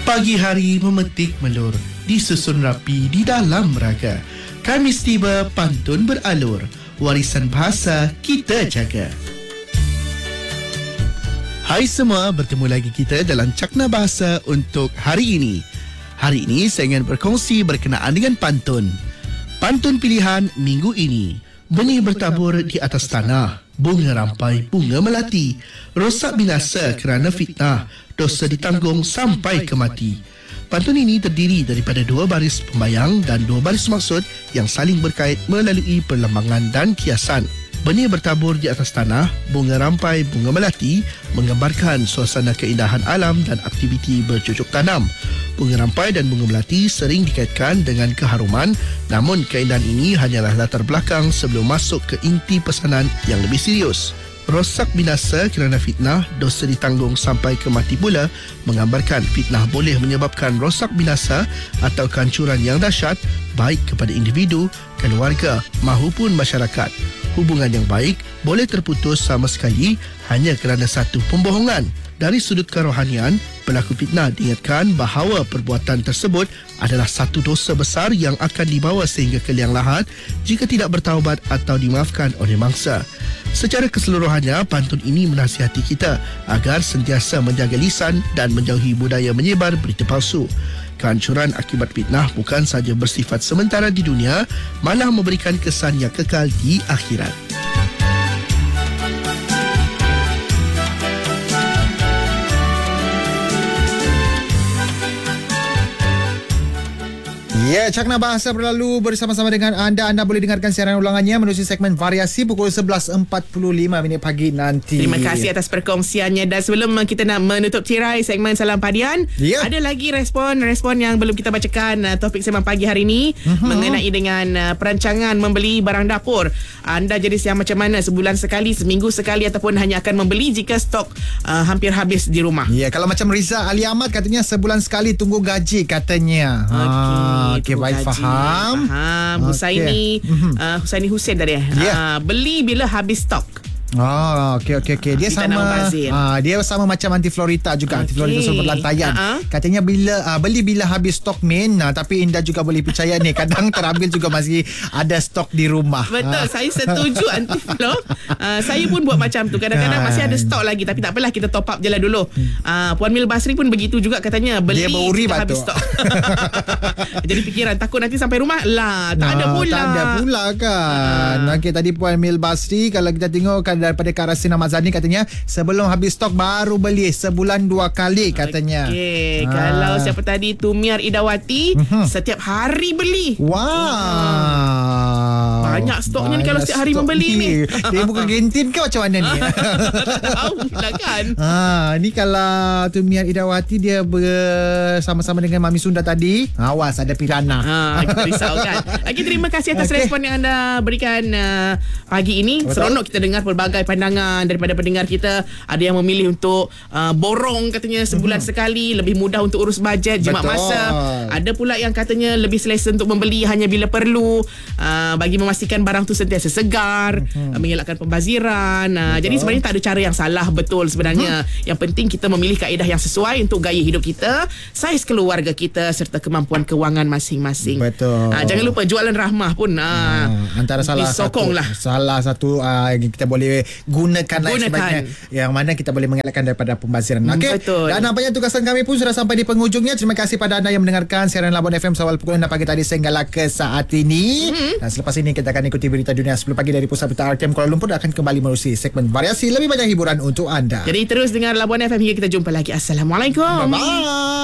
Pagi hari memetik melur, disusun rapi di dalam raga. Khamis tiba, pantun beralur, warisan bahasa kita jaga. Hai semua, bertemu lagi kita dalam Cakna Bahasa untuk hari ini. Hari ini saya ingin berkongsi berkenaan dengan pantun. Pantun pilihan minggu ini. Benih bertabur di atas tanah, bunga rampai, bunga melati. Rosak binasa kerana fitnah, dosa ditanggung sampai ke mati. Pantun ini terdiri daripada dua baris pembayang dan dua baris maksud yang saling berkait melalui perlembangan dan kiasan. Benih bertabur di atas tanah, bunga rampai, bunga melati menggambarkan suasana keindahan alam dan aktiviti bercucuk tanam. Bunga rampai dan bunga melati sering dikaitkan dengan keharuman, namun keindahan ini hanyalah latar belakang sebelum masuk ke inti pesanan yang lebih serius. Rosak binasa kerana fitnah, dosa ditanggung sampai ke mati pula menggambarkan fitnah boleh menyebabkan rosak binasa atau kehancuran yang dahsyat baik kepada individu, keluarga mahupun masyarakat. Hubungan yang baik boleh terputus sama sekali hanya kerana satu pembohongan. Dari sudut kerohanian, pelaku fitnah diingatkan bahawa perbuatan tersebut adalah satu dosa besar yang akan dibawa sehingga ke liang lahat jika tidak bertaubat atau dimaafkan oleh mangsa. Secara keseluruhannya, pantun ini menasihati kita agar sentiasa menjaga lisan dan menjauhi budaya menyebar berita palsu. Kehancuran akibat fitnah bukan sahaja bersifat sementara di dunia, malah memberikan kesan yang kekal di akhirat. Ya, Cakna Bahasa berlalu bersama-sama dengan anda. Anda boleh dengarkan siaran ulangannya menerusi segmen variasi pukul 11.45 pagi nanti. Terima kasih atas perkongsiannya. Dan sebelum kita nak menutup tirai segmen Salam Padian, ada lagi respon yang belum kita bacakan. Topik segmen pagi hari ini mengenai dengan perancangan membeli barang dapur. Anda jenis yang macam mana? Sebulan sekali, seminggu sekali, ataupun hanya akan membeli jika stok hampir habis di rumah? Ya, kalau macam Riza Ali Ahmad katanya sebulan sekali tunggu gaji katanya. Okey, baik, faham. Husaini Husaini Hussein tadi. Beli bila habis stok. Okey. Dia sama macam anti Florita juga. Anti Florita sumber lantaian. Katanya beli bila habis stok tapi Indah juga boleh percaya ni, kadang terambil juga masih ada stok di rumah. Betul, saya setuju anti Flo. Saya pun buat macam tu. Kadang-kadang masih ada stok lagi, tapi tak apalah, kita top up je lah dulu. Puan Mil Basri pun begitu juga, katanya beli bila habis stok. Jadi fikiran takut nanti sampai rumah tak ada pula kan. Okey, tadi Puan Mil Basri, kalau kita tengok daripada Kak Rasin Ahmad Zani, katanya sebelum habis stok baru beli, sebulan 2 kali katanya. Okey, kalau siapa tadi Tumiar Idawati, setiap hari beli. Wow, banyak stoknya ni kalau setiap hari membeli ni. Dia bukan kantin ke macam mana ni? Tahu lah kan. Ni kalau Tumiar Idawati, dia bersama-sama dengan Mami Sunda tadi. Awas ada pirana. Kita risau kan. Lagi terima kasih atas respon yang anda berikan pagi ini. Betul. Seronok kita dengar pelbagai pandangan daripada pendengar kita. Ada yang memilih untuk borong, katanya sebulan sekali, lebih mudah untuk urus bajet, jimat masa. Ada pula yang katanya lebih selesa untuk membeli hanya bila perlu, bagi memastikan barang tu sentiasa segar, mengelakkan pembaziran. Jadi sebenarnya tak ada cara yang salah, betul sebenarnya. Yang penting kita memilih kaedah yang sesuai untuk gaya hidup kita, saiz keluarga kita serta kemampuan kewangan masing-masing. Betul. Jangan lupa jualan rahmah pun antara salah satu yang kita boleh gunakan. Sebaiknya yang mana kita boleh mengelakkan daripada pembaziran. Okey. Dan nampaknya tugasan kami pun sudah sampai di penghujungnya. Terima kasih pada anda yang mendengarkan siaran Labuan FM awal pukul 6 pagi tadi sehinggalah ke saat ini. Dan selepas ini kita akan ikuti berita dunia 10 pagi dari Pusat Berita RTM Kuala Lumpur dan akan kembali menerusi segmen variasi, lebih banyak hiburan untuk anda. Jadi terus dengar Labuan FM hingga kita jumpa lagi. Assalamualaikum. Bye-bye.